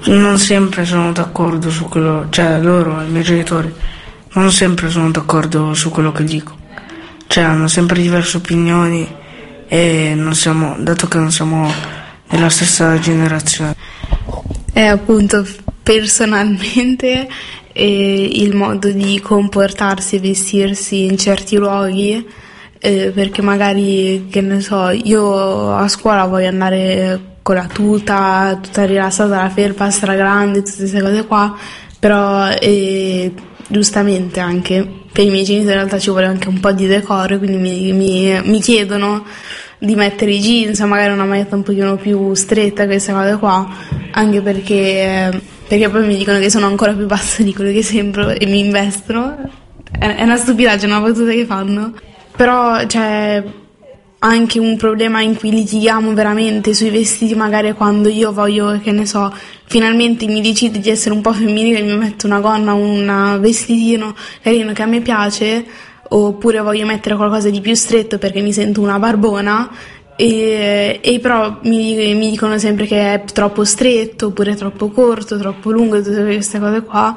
Non sempre sono d'accordo su quello, cioè loro, i miei genitori, non sempre sono d'accordo su quello che dico. Cioè hanno sempre diverse opinioni e dato che non siamo nella stessa generazione. Appunto, personalmente il modo di comportarsi e vestirsi in certi luoghi, perché magari, che ne so, io a scuola voglio andare con la tuta, tutta rilassata, la felpa stragrande, tutte queste cose qua, però giustamente anche per i miei genitori in realtà ci vuole anche un po' di decoro, quindi mi chiedono di mettere i jeans, magari una maglietta un pochino più stretta, queste cose qua, anche perché poi mi dicono che sono ancora più bassa di quello che sembro e mi investono. È una stupidaggine, una battuta che fanno, però c'è anche un problema in cui litighiamo veramente sui vestiti, magari quando io voglio, che ne so, finalmente mi decido di essere un po' femminile e mi metto una gonna, un vestitino carino che a me piace, oppure voglio mettere qualcosa di più stretto perché mi sento una barbona, e però mi dicono sempre che è troppo stretto, oppure troppo corto, troppo lungo, tutte queste cose qua,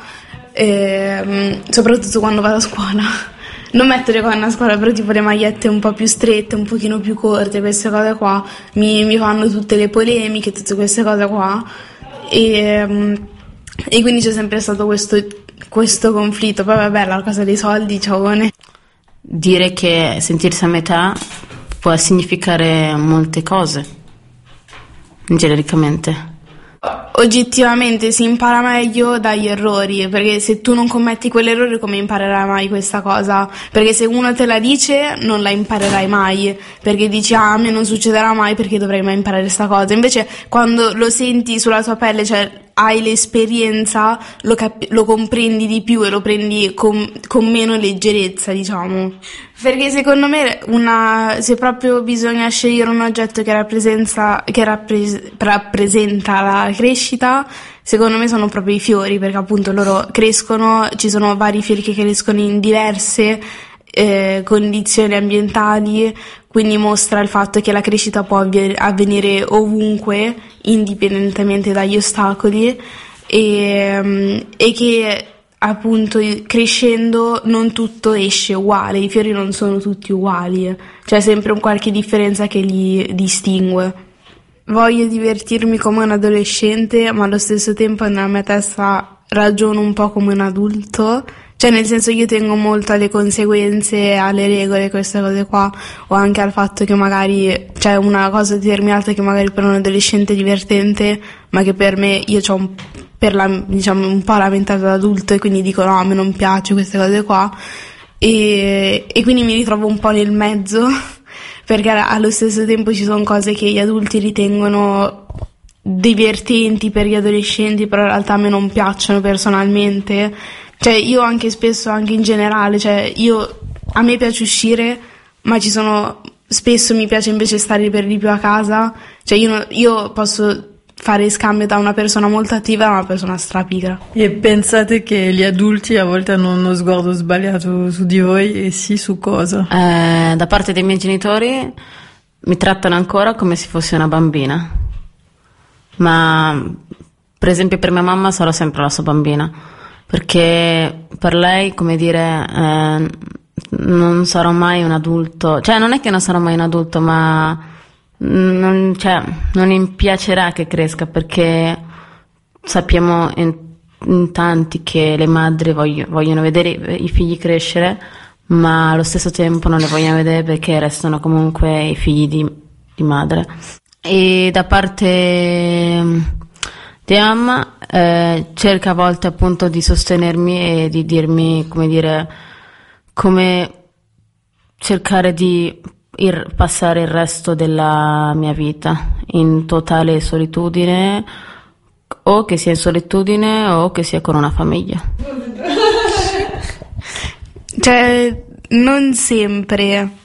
soprattutto quando vado a scuola. Non metto le gonne a scuola, però tipo le magliette un po' più strette, un pochino più corte, queste cose qua mi fanno tutte le polemiche, tutte queste cose qua, e quindi c'è sempre stato questo conflitto. Poi vabbè, la cosa dei soldi, ciaone. Dire che sentirsi a metà può significare molte cose, genericamente. Oggettivamente si impara meglio dagli errori, perché se tu non commetti quell'errore come imparerai mai questa cosa? Perché se uno te la dice non la imparerai mai, perché dici a me non succederà mai perché dovrei mai imparare questa cosa. Invece quando lo senti sulla tua pelle, cioè hai l'esperienza, lo comprendi di più e lo prendi con meno leggerezza, diciamo. Perché secondo me se proprio bisogna scegliere un oggetto che rappresenta la crescita, secondo me sono proprio i fiori, perché appunto loro crescono, ci sono vari fiori che crescono in diverse condizioni ambientali, quindi mostra il fatto che la crescita può avvenire ovunque, indipendentemente dagli ostacoli, e che appunto crescendo non tutto esce uguale, i fiori non sono tutti uguali, c'è sempre un qualche differenza che li distingue. Voglio divertirmi come un adolescente, ma allo stesso tempo nella mia testa ragiono un po' come un adulto, cioè nel senso io tengo molto alle conseguenze, alle regole, queste cose qua, o anche al fatto che magari c'è una cosa determinata che magari per un adolescente è divertente, ma che per me io c'ho un po' la mentalità da adulto e quindi dico no, a me non piace queste cose qua, e quindi mi ritrovo un po' nel mezzo perché allo stesso tempo ci sono cose che gli adulti ritengono divertenti per gli adolescenti, però in realtà a me non piacciono personalmente. Cioè io anche spesso, anche in generale, cioè a me piace uscire, ma spesso mi piace invece stare per di più a casa, cioè io posso fare scambio da una persona molto attiva a una persona strapigra. E pensate che gli adulti a volte hanno uno sguardo sbagliato su di voi, e sì, su cosa? Da parte dei miei genitori mi trattano ancora come se fossi una bambina, ma per esempio per mia mamma sarò sempre la sua bambina, perché per lei, come dire, non sarò mai un adulto, cioè non è che non sarò mai un adulto, ma non mi piacerà che cresca, perché sappiamo in tanti che le madri vogliono vedere i figli crescere, ma allo stesso tempo non le vogliono vedere perché restano comunque i figli di madre. E da parte di mamma cerca a volte appunto di sostenermi e di dirmi, come dire, come cercare di passare il resto della mia vita in totale solitudine, o che sia in solitudine o che sia con una famiglia. Cioè non sempre,